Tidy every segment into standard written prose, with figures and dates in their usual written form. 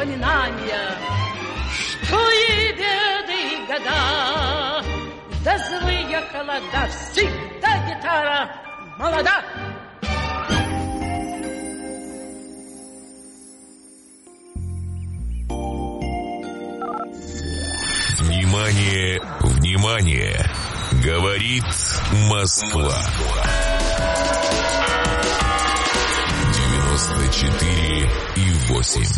воспоминания, что и беды, и года, да злые холода, всегда гитара молода. Внимание, внимание! Говорит Москва. 94,8.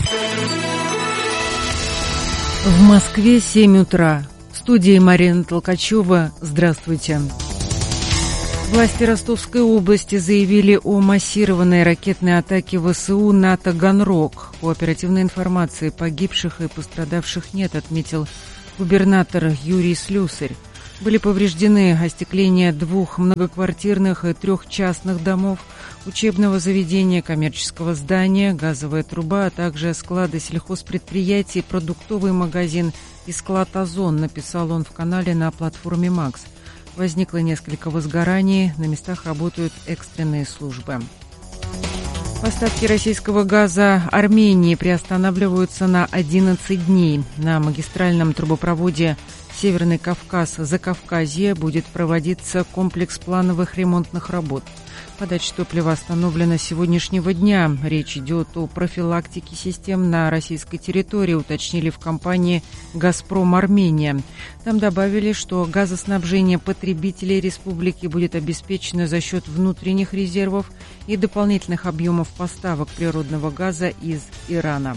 В Москве 7 утра. В студии Марина Толкачева. Здравствуйте. Власти Ростовской области заявили о массированной ракетной атаке ВСУ на Таганрог. По оперативной информации погибших и пострадавших нет, отметил губернатор Юрий Слюсарь. Были повреждены остекление 2 многоквартирных и 3 частных домов, учебного заведения, коммерческого здания, газовая труба, а также склады сельхозпредприятий, продуктовый магазин и склад «Озон», написал он в канале на платформе «Макс». Возникло несколько возгораний, на местах работают экстренные службы. Поставки российского газа Армении приостанавливаются на 11 дней. На магистральном трубопроводе Северный Кавказ-Закавказье будет проводиться комплекс плановых ремонтных работ. Подача топлива остановлена с сегодняшнего дня. Речь идет о профилактике систем на российской территории, уточнили в компании «Газпром Армения». Там добавили, что газоснабжение потребителей республики будет обеспечено за счет внутренних резервов и дополнительных объемов поставок природного газа из Ирана.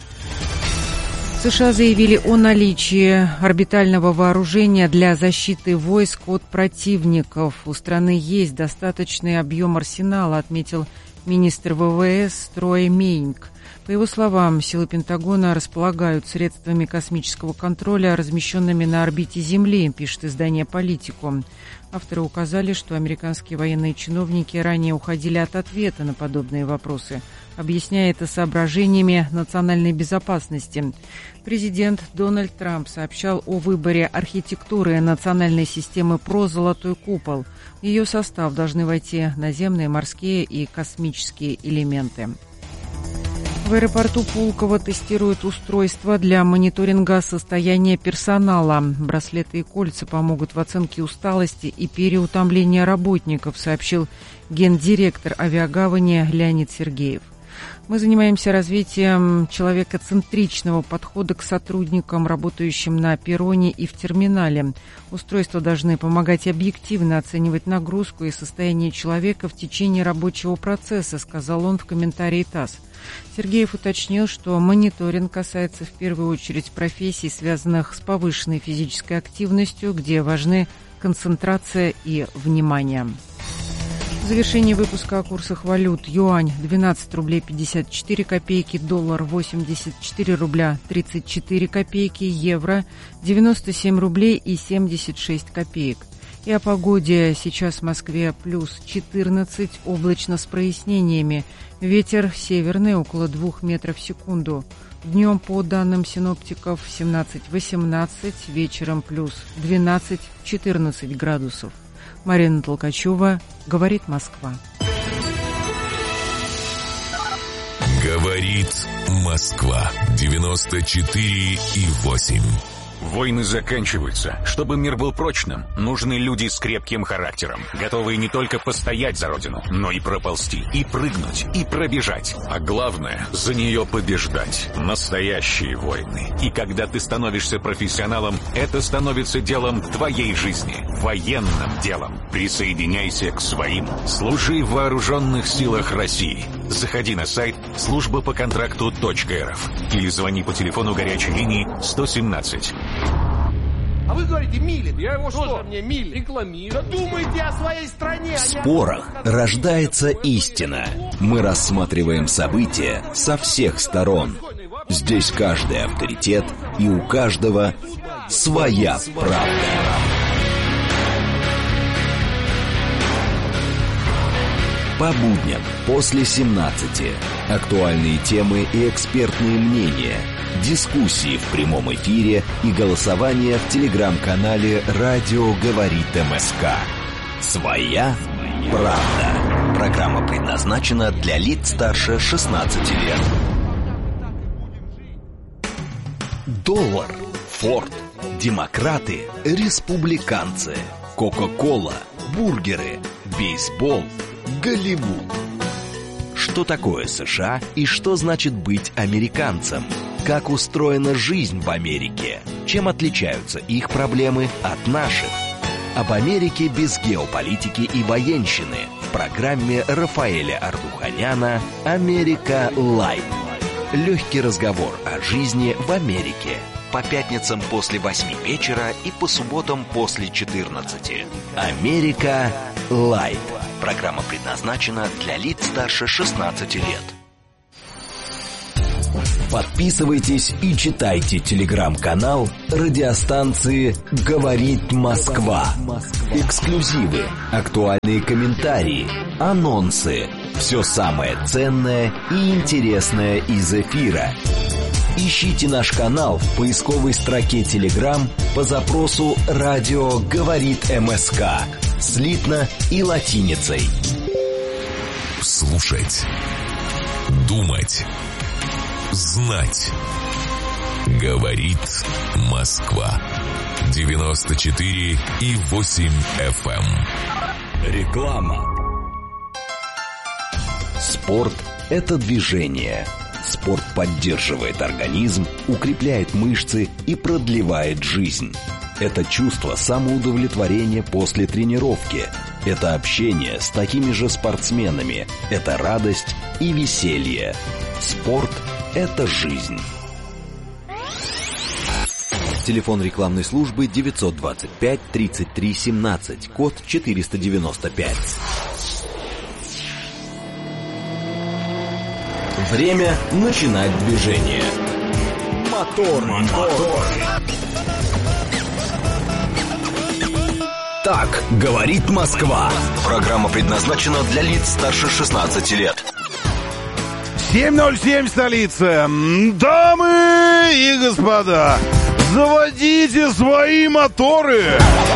США заявили о наличии орбитального вооружения для защиты войск от противников. У страны есть достаточный объем арсенала, отметил министр ВВС Трой Мейнг. По его словам, силы Пентагона располагают средствами космического контроля, размещенными на орбите Земли, пишет издание «Политику». Авторы указали, что американские военные чиновники ранее уходили от ответа на подобные вопросы, объясняя это соображениями национальной безопасности. Президент Дональд Трамп сообщал о выборе архитектуры национальной системы ПРО «Золотой купол». В ее состав должны войти наземные, морские и космические элементы. В аэропорту Пулково тестируют устройства для мониторинга состояния персонала. Браслеты и кольца помогут в оценке усталости и переутомления работников, сообщил гендиректор авиагавани Леонид Сергеев. Мы занимаемся развитием человекоцентричного подхода к сотрудникам, работающим на перроне и в терминале. Устройства должны помогать объективно оценивать нагрузку и состояние человека в течение рабочего процесса, сказал он в комментарии ТАСС. Сергеев уточнил, что мониторинг касается в первую очередь профессий, связанных с повышенной физической активностью, где важны концентрация и внимание. В завершении выпуска о курсах валют. Юань 12 рублей 54 копейки, доллар 84 рубля 34 копейки, евро 97 рублей и 76 копеек. И о погоде. Сейчас в Москве плюс 14, облачно с прояснениями. Ветер северный около 2 метров в секунду. Днем, по данным синоптиков, 17-18, вечером плюс 12-14 градусов. Марина Толкачева, говорит Москва. Говорит Москва. 94,8. Войны заканчиваются. Чтобы мир был прочным, нужны люди с крепким характером, готовые не только постоять за родину, но и проползти, и прыгнуть, и пробежать. А главное, за нее побеждать. Настоящие войны. И когда ты становишься профессионалом, это становится делом твоей жизни. Военным делом. Присоединяйся к своим. Служи в вооруженных силах России. Заходи на сайт службапоконтракту.рф или звони по телефону горячей линии 117. А вы говорите, Милин. Я его что? Мне Милин рекламирую. Да думайте о своей стране. В спорах рождается истина. Мы рассматриваем события со всех сторон. Здесь каждый авторитет, и у каждого своя правда. По будням после 17. Актуальные темы и экспертные мнения. Дискуссии в прямом эфире и голосование в телеграм-канале «Радио говорит МСК». Своя правда. Программа предназначена для лиц старше 16 лет. Доллар, Форд, демократы, республиканцы, Кока-кола, бургеры, бейсбол, Голливуд. Что такое США и что значит быть американцем? Как устроена жизнь в Америке? Чем отличаются их проблемы от наших? Об Америке без геополитики и военщины в программе Рафаэля Ардуханяна «Америка Лайв». Легкий разговор о жизни в Америке. По пятницам после 8 вечера и по субботам после 14. «Америка Лайв». Программа предназначена для лиц старше 16 лет. Подписывайтесь и читайте телеграм-канал радиостанции «Говорит Москва». Эксклюзивы, актуальные комментарии, анонсы. Все самое ценное и интересное из эфира. Ищите наш канал в поисковой строке Telegram по запросу «Радио говорит МСК» слитно и латиницей. Слушать, думать, знать. Говорит Москва. 94,8 FM. Реклама. Спорт – это движение. Спорт поддерживает организм, укрепляет мышцы и продлевает жизнь. Это чувство самоудовлетворения после тренировки. Это общение с такими же спортсменами. Это радость и веселье. Спорт – это жизнь. Телефон рекламной службы 925 33 17, код 495. Время начинать движение. Мотор. Так говорит Москва. Программа предназначена для лиц старше 16 лет. 7:07 столица. Дамы и господа, заводите свои моторы.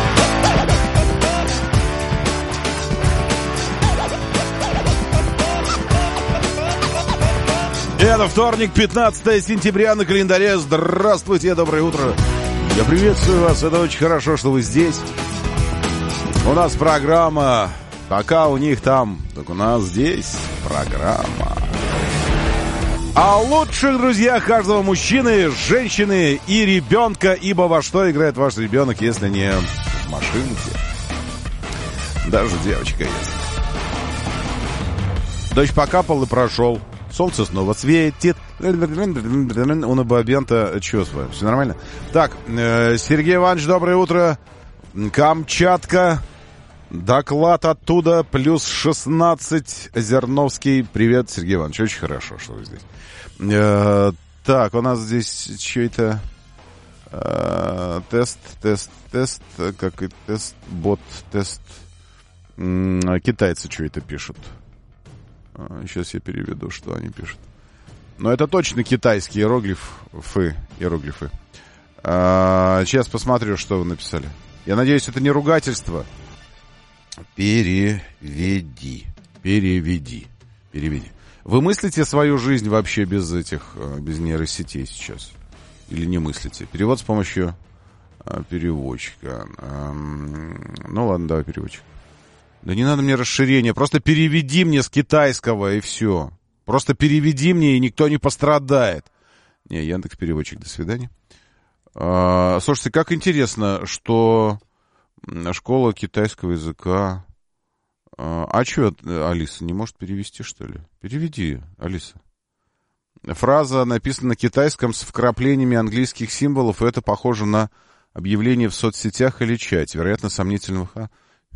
Это вторник, 15 сентября на календаре. Здравствуйте, доброе утро. Я приветствую вас, это очень хорошо, что вы здесь. У нас программа, пока у них там, так у нас здесь программа о лучших друзьях каждого мужчины, женщины и ребенка. Ибо во что играет ваш ребенок, если не в машинке? Даже девочка есть. Дождь покапал и прошел. Солнце снова светит. У Набабента. Чего с вами? Все нормально? Так, Сергей Иванович, доброе утро. Камчатка. Доклад оттуда. Плюс 16. Зерновский. Привет, Сергей Иванович. Очень хорошо, что вы здесь. Так, у нас здесь что-то... Тест. Как и тест. Бот. Тест. Китайцы что это пишут. Сейчас я переведу, что они пишут. Но это точно китайские иероглифы. Сейчас посмотрю, что вы написали. Я надеюсь, это не ругательство. Переведи. Вы мыслите свою жизнь вообще без нейросетей сейчас? Или не мыслите? Перевод с помощью переводчика. Ну ладно, давай переводчик. Да не надо мне расширения, просто переведи мне с китайского и все. Просто переведи мне, и никто не пострадает. Не, Яндекс.Переводчик, до свидания. Слушайте, как интересно, что школа китайского языка... А что, Алиса, не может перевести, что ли? Переведи, Алиса. Фраза написана на китайском с вкраплениями английских символов, и это похоже на объявление в соцсетях или чате. Вероятно, сомнительного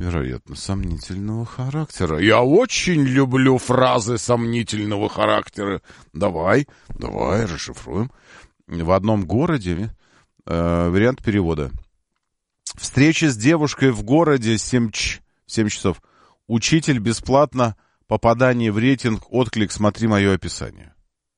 характера. Я очень люблю фразы сомнительного характера. Давай, расшифруем. В одном городе, вариант перевода. Встреча с девушкой в городе 7 часов. Учитель бесплатно, попадание в рейтинг, отклик, смотри мое описание.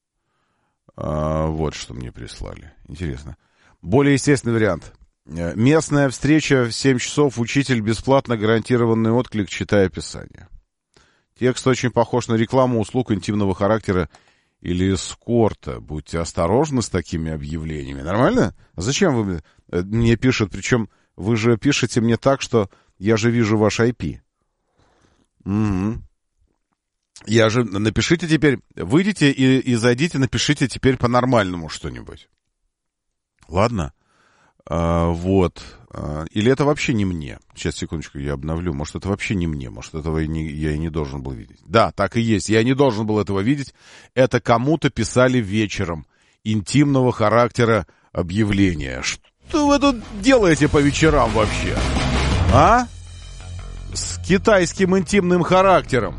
Вот что мне прислали. Интересно. Более естественный вариант. Местная встреча в 7 часов, учитель бесплатно, гарантированный отклик, читай описание. Текст очень похож на рекламу услуг интимного характера или эскорта. Будьте осторожны с такими объявлениями. Нормально? Зачем вы мне пишете? Причем вы же пишете мне так, что я же вижу ваш IP. Угу. Я же... Напишите теперь... Выйдите и зайдите, напишите теперь по-нормальному что-нибудь. Ладно? Вот. Или это вообще не мне? Сейчас, секундочку, я обновлю. Может, это вообще не мне? Может, этого я и не должен был видеть? Да, так и есть. Я не должен был этого видеть. Это кому-то писали вечером. Интимного характера объявления. Что вы тут делаете по вечерам вообще? А? С китайским интимным характером.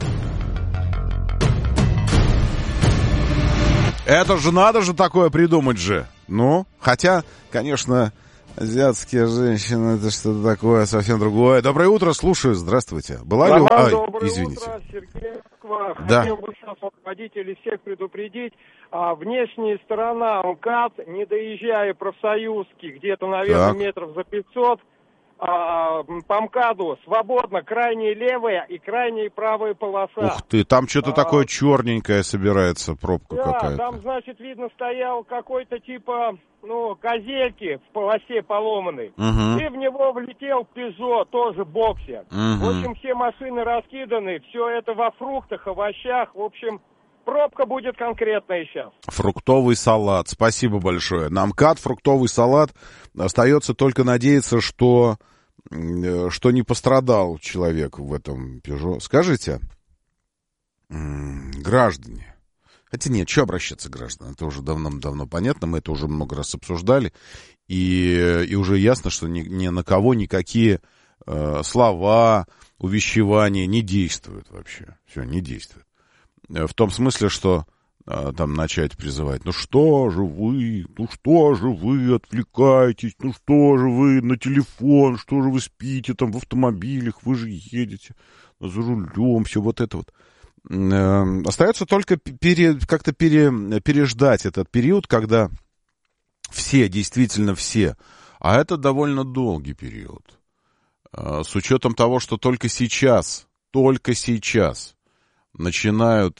Это же надо же такое придумать же. Ну, хотя, конечно, азиатские женщины, это что-то такое совсем другое. Доброе утро, слушаю, здравствуйте. Была ли... Роман, доброе извините. утро, Сергей Москва. Да. Хотел бы сейчас водителей всех предупредить. Внешняя сторона МКАД, не доезжая Профсоюзки, где-то, наверное, Так. метров за 500, по МКАДу свободно крайняя левая и крайняя правая полоса. Ух ты, там что-то такое черненькое собирается, пробка какая-то. Там, значит, видно, стоял какой-то типа, газельки в полосе поломанной. Угу. И в него влетел Пежо, тоже боксер. Угу. В общем, все машины раскиданы, все это во фруктах, овощах. В общем, пробка будет конкретная сейчас. Фруктовый салат, спасибо большое. На МКАД фруктовый салат. Остается только надеяться, что не пострадал человек в этом Пежо. Скажите, граждане, хотя нет, что обращаться к гражданам, это уже давно понятно, мы это уже много раз обсуждали, и уже ясно, что ни на кого никакие слова, увещевания не действуют вообще. Все, не действуют. В том смысле, что там начать призывать, ну что же вы отвлекаетесь, ну что же вы на телефон, что же вы спите там в автомобилях, вы же едете за рулем, все вот это вот. Остается только как-то переждать этот период, когда все, действительно все, а это довольно долгий период, с учетом того, что только сейчас начинают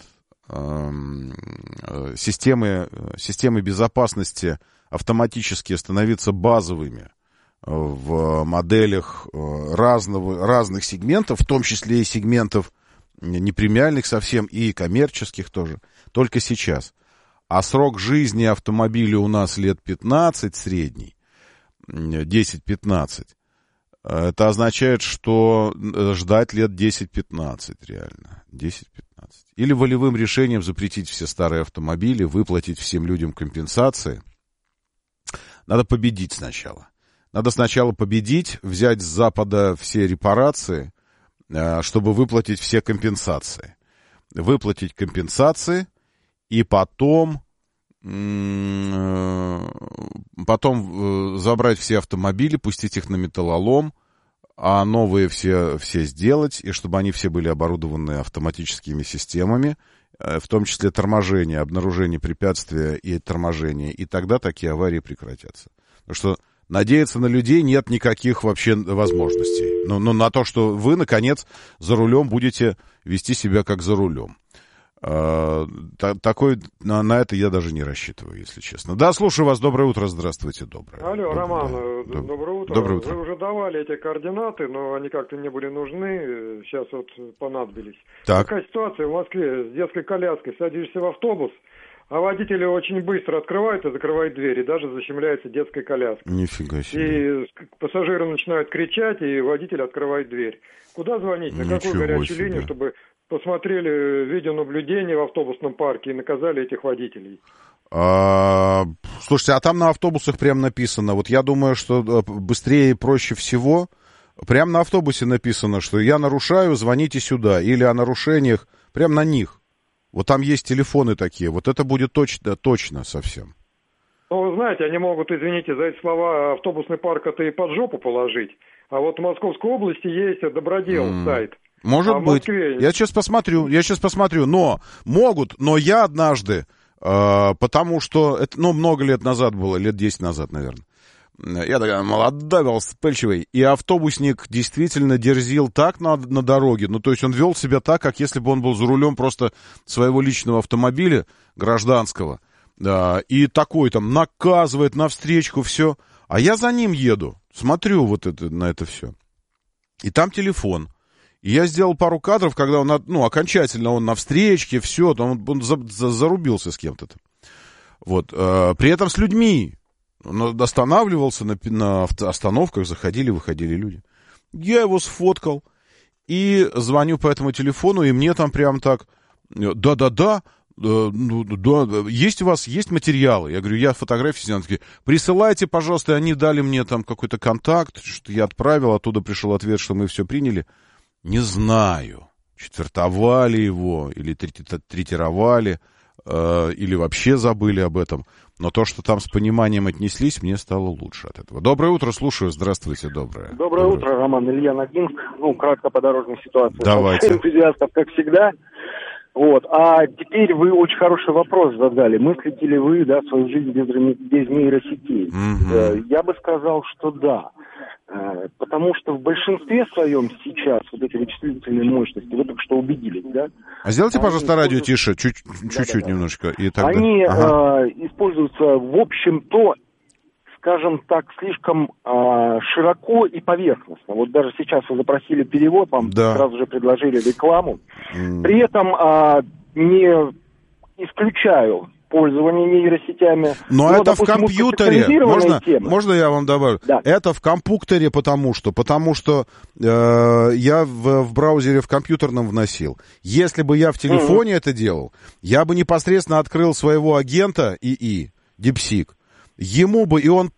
системы безопасности автоматически становиться базовыми в моделях разных сегментов, в том числе и сегментов непремиальных совсем, и коммерческих тоже, только сейчас. А срок жизни автомобиля у нас лет 15 средний, 10-15. Это означает, что ждать лет 10-15 реально. 10-15. Или волевым решением запретить все старые автомобили, выплатить всем людям компенсации. Надо победить сначала. Надо сначала победить, взять с Запада все репарации, чтобы выплатить все компенсации. Выплатить компенсации и потом забрать все автомобили, пустить их на металлолом, а новые все сделать, и чтобы они все были оборудованы автоматическими системами, в том числе торможение, обнаружение препятствия и торможение, и тогда такие аварии прекратятся. Потому что надеяться на людей нет никаких вообще возможностей. Но на то, что вы, наконец, за рулем будете вести себя как за рулем. На это я даже не рассчитываю, если честно. Да, слушаю вас. Доброе утро. Здравствуйте. Алло, Роман, доброе утро. Доброе утро. Вы уже давали эти координаты, но они как-то не были нужны. Сейчас вот понадобились. Так. Такая ситуация в Москве с детской коляской. Садишься в автобус, а водители очень быстро открывают и закрывают двери. Даже защемляется детская коляска. Нифига себе. И пассажиры начинают кричать, и водитель открывает дверь. Куда звонить? На какую горячую линию, чтобы посмотрели видеонаблюдение в автобусном парке и наказали этих водителей? Слушайте, а там на автобусах прям написано, вот я думаю, что быстрее и проще всего, прям на автобусе написано, что я нарушаю, звоните сюда, или о нарушениях, прям на них. Вот там есть телефоны такие, вот это будет точно совсем. Ну, вы знаете, они могут, извините за эти слова, автобусный парк это и под жопу положить. А вот в Московской области есть Добродел сайт. Может быть. Я сейчас посмотрю, но могут, но я однажды, потому что, это, много лет назад было, лет 10 назад, наверное, Я такая молодая была, вспыльчивый. И автобусник действительно дерзил так на дороге. Ну, то есть он вел себя так, как если бы он был за рулем просто своего личного автомобиля гражданского. Да, и такой там наказывает навстречку, все. А я за ним еду, смотрю на это все. И там телефон. И я сделал пару кадров, когда он, окончательно он на встречке, все, он зарубился с кем-то. Вот. При этом с людьми. Он останавливался на остановках, заходили, выходили люди. Я его сфоткал и звоню по этому телефону, и мне там прям так, да, есть у вас, есть материалы? Я говорю, я фотографии снял. Такие, присылайте, пожалуйста. И они дали мне там какой-то контакт, что я отправил, оттуда пришел ответ, что мы все приняли. Не знаю, четвертовали его или третировали, или вообще забыли об этом. Но то, что там с пониманием отнеслись, мне стало лучше от этого. Доброе утро, слушаю. Здравствуйте, доброе. Доброе утро, Роман. Илья Ногинск. Кратко по дорожной ситуации. Давайте. Энтузиастов, как всегда. Вот. А теперь вы очень хороший вопрос задали. Мыслите ли вы, свою жизнь без нейросетей? Я бы сказал, что да. Потому что в большинстве своем сейчас вот эти вычислительные мощности, вы только что убедились, да? А сделайте, пожалуйста, радио тише, чуть-чуть немножко. И тогда... Они используются, в общем-то, скажем так, слишком широко и поверхностно. Вот даже сейчас вы запросили перевод, вам сразу же предложили рекламу. При этом не исключаю пользование нейросетями. Но это, допустим, в компьютере. Можно я вам добавлю? Да. Это в компьютере потому что я в браузере в компьютерном вносил. Если бы я в телефоне это делал, я бы непосредственно открыл своего агента ИИ, DeepSeek. Ему бы, и он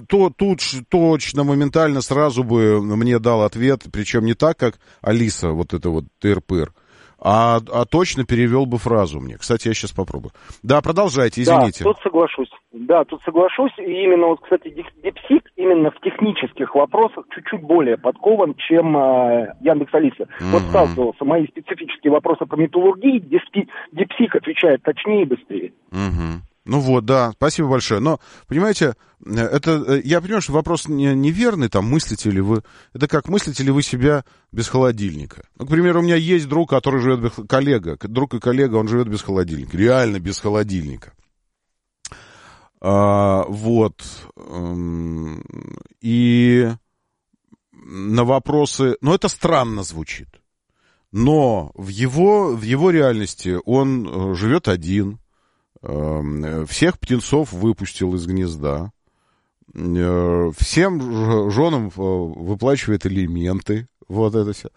точно, моментально сразу бы мне дал ответ, причем не так, как Алиса, вот это вот тыр-пыр, а точно перевел бы фразу мне. Кстати, я сейчас попробую. Да, продолжайте, извините. Да, тут соглашусь. И именно, вот, кстати, DeepSeek именно в технических вопросах чуть-чуть более подкован, чем Яндекс.Алиса. Вот сталкивался, мои специфические вопросы по металлургии, DeepSeek отвечает точнее и быстрее. Ну вот, да, спасибо большое. Но, понимаете, я понимаю, что вопрос неверный, там, мыслите ли вы... Это как, мыслите ли вы себя без холодильника? Ну, к примеру, у меня есть друг, который живет без... Друг и коллега, он живет без холодильника. Реально без холодильника. Вот. И на вопросы... Ну, это странно звучит. Но в его реальности он живет один, всех птенцов выпустил из гнезда, всем женам выплачивает алименты, вот это все,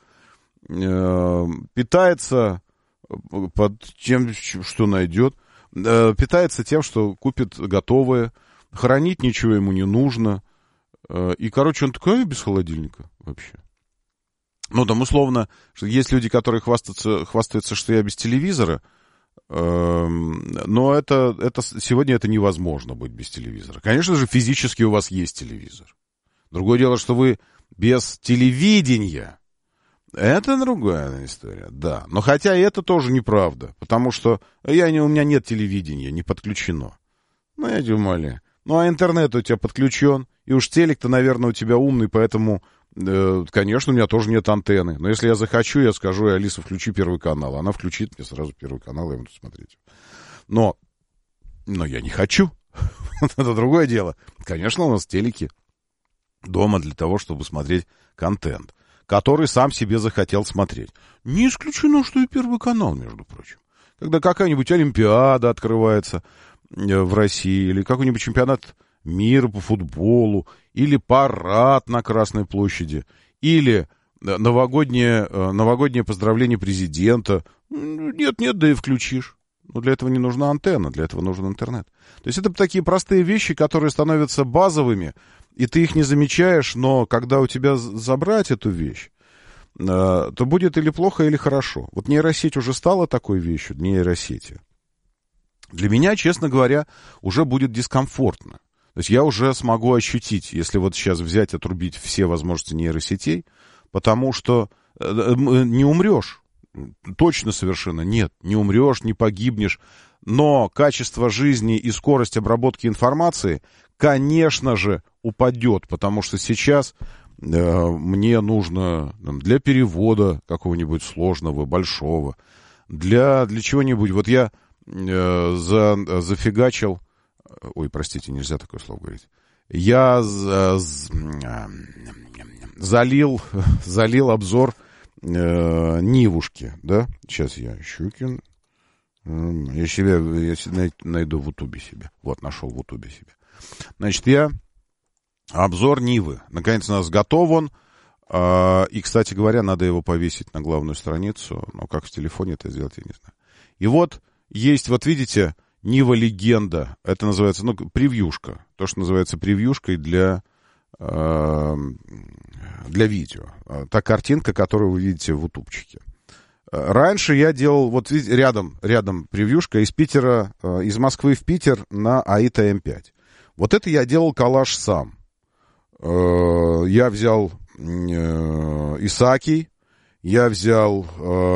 питается под тем, что найдет, питается тем, что купит готовое, хранить ничего ему не нужно, и, короче, он такой, без холодильника вообще. Ну, там, условно, что есть люди, которые хвастаются, что я без телевизора, но сегодня это невозможно быть без телевизора. Конечно же, физически у вас есть телевизор. Другое дело, что вы без телевидения. Это другая история, да. Но хотя и это тоже неправда, потому что у меня нет телевидения, не подключено. Ну, я думаю, а интернет у тебя подключен, и уж телек-то, наверное, у тебя умный, поэтому... Конечно, у меня тоже нет антенны. Но если я захочу, я скажу, Алиса, включи Первый канал. Она включит мне сразу Первый канал, я буду смотреть. Но я не хочу. Это другое дело. Конечно, у нас телеки дома для того, чтобы смотреть контент, который сам себе захотел смотреть. Не исключено, что и Первый канал, между прочим. Когда какая-нибудь Олимпиада открывается в России, или какой-нибудь чемпионат мира по футболу, или парад на Красной площади, или новогоднее поздравление президента. Нет, да и включишь. Но для этого не нужна антенна, для этого нужен интернет. То есть это такие простые вещи, которые становятся базовыми, и ты их не замечаешь, но когда у тебя забрать эту вещь, то будет или плохо, или хорошо. Вот нейросеть уже стала такой вещью, нейросети. Для меня, честно говоря, уже будет дискомфортно. То есть я уже смогу ощутить, если вот сейчас взять, отрубить все возможности нейросетей, потому что не умрешь. Точно совершенно нет. Не умрешь, не погибнешь. Но качество жизни и скорость обработки информации, конечно же, упадет, потому что сейчас мне нужно для перевода какого-нибудь сложного, большого, для чего-нибудь. Вот я зафигачил... Ой, простите, нельзя такое слово говорить. Я залил обзор Нивушки, да? Сейчас я Щукин. Я найду в Ютубе себе. Вот, нашел в Ютубе себе. Значит, обзор Нивы. Наконец у нас готов он. И, кстати говоря, надо его повесить на главную страницу. Но как в телефоне это сделать, я не знаю. И вот есть, вот видите, Нива Легенда. Это называется, превьюшка. То, что называется превьюшкой для видео. Та картинка, которую вы видите в ютубчике. Раньше я делал, вот видите, рядом превьюшка из Питера, из Москвы в Питер на Аита М5. Вот это я делал коллаж сам. Я взял Исаакий, я взял